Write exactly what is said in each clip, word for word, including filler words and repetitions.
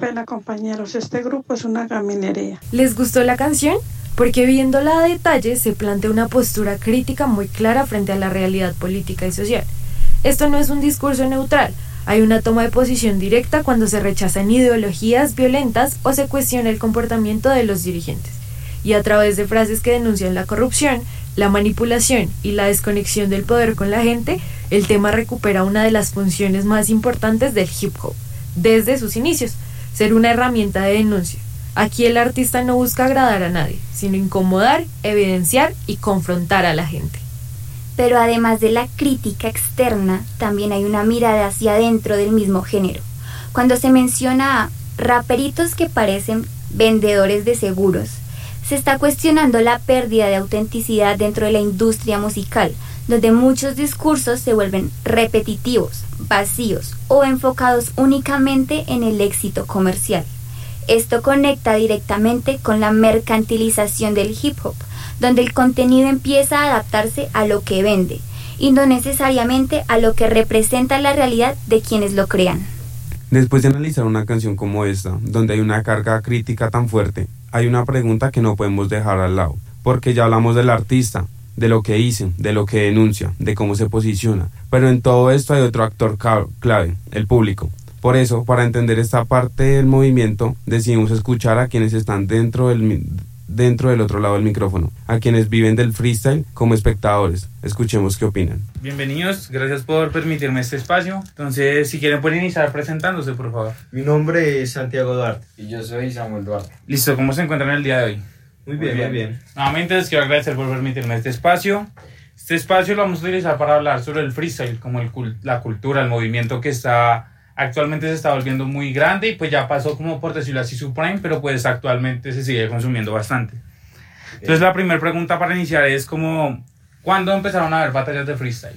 pena, compañeros, este grupo es una gaminería. ¿Les gustó la canción? Porque viéndola a detalle se plantea una postura crítica muy clara frente a la realidad política y social. Esto no es un discurso neutral, hay una toma de posición directa cuando se rechazan ideologías violentas o se cuestiona el comportamiento de los dirigentes. Y a través de frases que denuncian la corrupción, la manipulación y la desconexión del poder con la gente, el tema recupera una de las funciones más importantes del hip hop, desde sus inicios, ser una herramienta de denuncia. Aquí el artista no busca agradar a nadie, sino incomodar, evidenciar y confrontar a la gente. Pero además de la crítica externa, también hay una mirada hacia adentro del mismo género. Cuando se menciona a raperitos que parecen vendedores de seguros, se está cuestionando la pérdida de autenticidad dentro de la industria musical, donde muchos discursos se vuelven repetitivos, vacíos o enfocados únicamente en el éxito comercial. Esto conecta directamente con la mercantilización del hip hop, donde el contenido empieza a adaptarse a lo que vende y no necesariamente a lo que representa la realidad de quienes lo crean. Después de analizar una canción como esta, donde hay una carga crítica tan fuerte, hay una pregunta que no podemos dejar al lado, porque ya hablamos del artista, de lo que dice, de lo que denuncia, de cómo se posiciona, pero en todo esto hay otro actor clave, el público. Por eso, para entender esta parte del movimiento, decidimos escuchar a quienes están dentro del, dentro del otro lado del micrófono, a quienes viven del freestyle como espectadores. Escuchemos qué opinan. Bienvenidos, gracias por permitirme este espacio. Entonces, si quieren pueden iniciar presentándose, por favor. Mi nombre es Santiago Duarte. Y yo soy Samuel Duarte. Listo, ¿cómo se encuentran el día de hoy? Muy bien, muy bien. Muy bien. Nuevamente les quiero agradecer por permitirme este espacio. Este espacio lo vamos a utilizar para hablar sobre el freestyle, como el, la cultura, el movimiento que está... Actualmente se está volviendo muy grande y pues ya pasó como por decirlo así su prime, pero pues actualmente se sigue consumiendo bastante. Entonces la primera pregunta para iniciar es como, ¿cuándo empezaron a haber batallas de freestyle?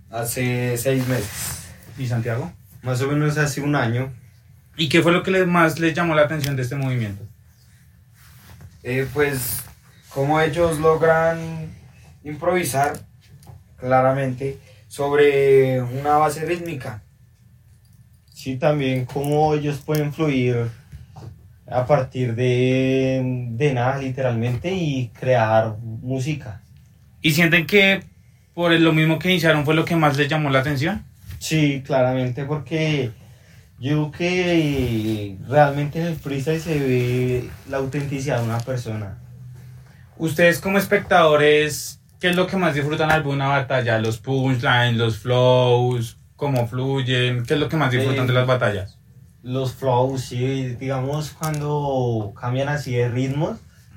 Hace seis meses. ¿Y Santiago? Más o menos hace un año. ¿Y qué fue lo que les, más les llamó la atención de este movimiento? Eh, pues cómo ellos logran improvisar claramente sobre una base rítmica. Sí, también cómo ellos pueden fluir a partir de, de nada, literalmente, y crear música. ¿Y sienten que por lo mismo que iniciaron fue lo que más les llamó la atención? Sí, claramente, porque yo creo que realmente en el freestyle se ve la autenticidad de una persona. Ustedes como espectadores, ¿qué es lo que más disfrutan al ver una batalla? ¿Los punchlines, los flows? ¿Cómo fluyen? ¿Qué es lo que más disfrutan eh, de las batallas? Los flows, sí, digamos cuando cambian así de ritmos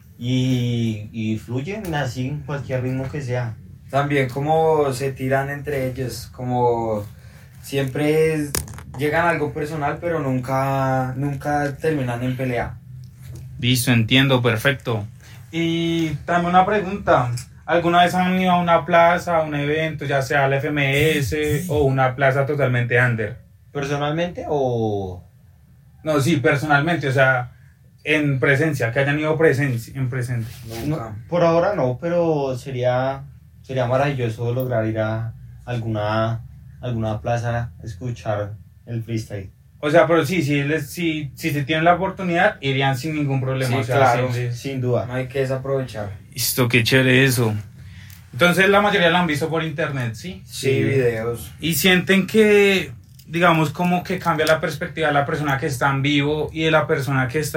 y, y fluyen así en cualquier ritmo que sea. También cómo se tiran entre ellos, como siempre llegan a algo personal pero nunca, nunca terminan en pelea. Listo, entiendo, perfecto. Y también una pregunta. ¿Alguna vez han ido a una plaza, a un evento, ya sea la F M S o una plaza totalmente under? ¿Personalmente o...? No, sí, personalmente, o sea, en presencia, que hayan ido presencia, en presente. No, por ahora no, pero sería, sería maravilloso lograr ir a alguna, alguna plaza a escuchar el freestyle. O sea, pero sí, sí, les, sí, si se tienen la oportunidad, irían sin ningún problema. Sí, o sea, claro, sin, sin duda. No hay que desaprovechar. Listo, qué chévere eso. Entonces la mayoría lo han visto por internet, ¿sí? Sí, sí, videos. Y sienten que, digamos, como que cambia la perspectiva de la persona que está en vivo y de la persona que está